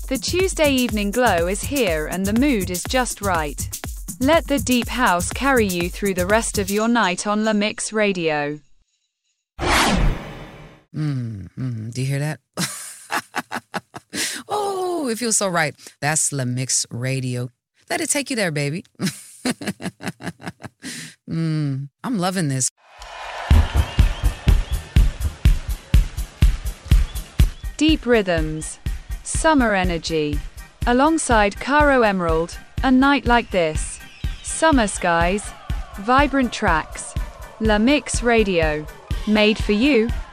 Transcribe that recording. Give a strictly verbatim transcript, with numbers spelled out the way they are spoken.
The Tuesday evening glow is here and the mood is just right. Let the deep house carry you through the rest of your night on La Mix Radio. Mm, mm, do you hear that? Oh, it feels so right. That's La Mix Radio. Let it take you there, baby. mm, I'm loving this. Deep rhythms, summer energy. Alongside Caro Emerald, a night like this. Summer skies, vibrant tracks. La Mix Radio. Made for you.